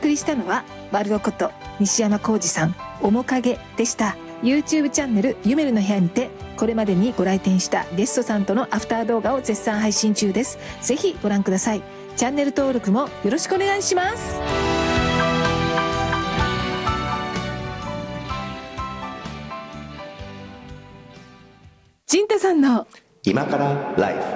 りしたのはワルドこと西山浩二さん面影でした。 YouTube チャンネルゆめるの部屋にてこれまでにご来店したゲストさんとのアフター動画を絶賛配信中です。ぜひご覧ください。チャンネル登録もよろしくお願いします。陣太さんの今からライフ。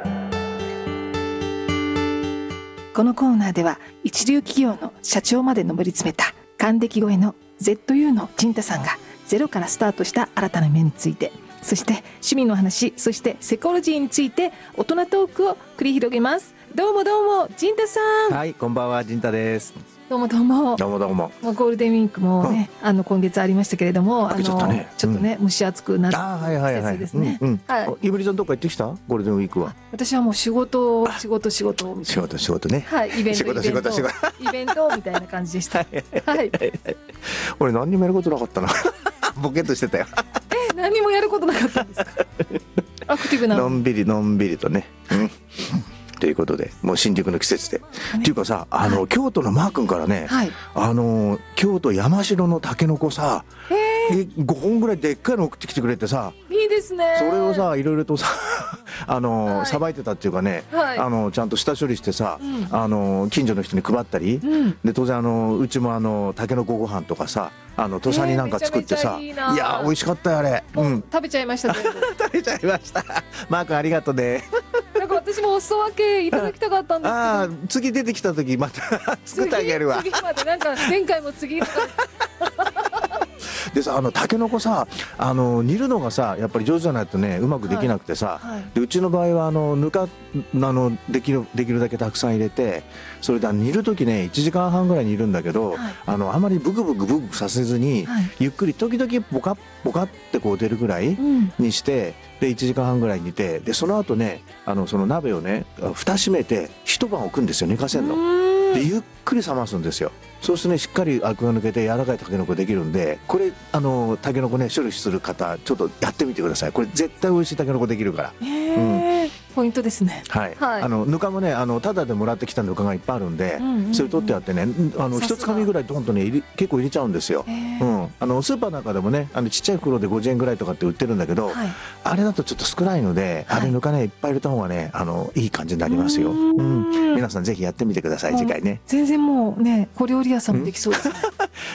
このコーナーでは一流企業の社長まで上り詰めた還暦超えの ZU の陣太さんがゼロからスタートした新たな夢について、そして趣味の話、そしてセコロジーについて大人トークを繰り広げます。どうもどうも陣太さん。 はい、こんばんは、陣太です。 どうもどうも。 どうもどうも。 ゴールデンウィークもね、今月ありましたけれども、 ちょっとね、 ちょっとね、蒸し暑くなってはいはいはい。 ですね。 いぶりさんどっか行ってきた？ゴールデンウィークは。 私はもう仕事みたいな。仕事ね。はい、イベントみたいな感じでした。はい。 俺何にもやることなかったな。ボケっとしてたよ。 何もやることなかったんですか？アクティブな。 のんびりとね。ということで、もう新宿の季節で。っていうかさ、京都のマー君からね、京都山城のタケノコさ、5本ぐらいでっかいの送ってきてくれてさ、 いいですね。 それをさ、いろいろとさ、さばいてたっていうかね、ちゃんと下処理してさ、近所の人に配ったり、で当然うちもタケノコご飯とかさ、土佐になんか作ってさ、いや美味しかったよあれ。 食べちゃいました。 食べちゃいました。マー君ありがとうね。 なんか私もお裾分けいただきたかったんですけど。 次出てきた時また作ってあげるわ。 次までなんか前回も次とか。 でさ、タケノコさ、煮るのがさやっぱり上手じゃないとねうまくできなくてさ、でうちの場合はできるだけたくさん入れて、それで煮る時ね1時間半ぐらい煮るんだけど、あまりブクブクさせずに、ゆっくり時々ボカってこう出るぐらいにして、で1時間半ぐらい煮て、でその後ねその鍋をね蓋閉めて一晩置くんですよ、寝かせんので、ゆっくり冷ますんですよ。そうするとねしっかりアクが抜けて柔らかいタケノコできるんで、これタケノコね処理する方ちょっとやってみてください。これ絶対美味しいタケノコできるから。 ポイントですね。 はい。ぬかもねタダでもらってきたぬかがいっぱいあるんで、それ取ってあってね、一つかみぐらいドンとね結構入れちゃうんですよ。スーパーなんかでもねちっちゃい袋で50円ぐらいとかって売ってるんだけど、あれだとちょっと少ないので、あれぬかねいっぱい入れた方がねいい感じになりますよ。皆さんぜひやってみてください、次回ね。 全然もうね小料理屋さんもできそうですね。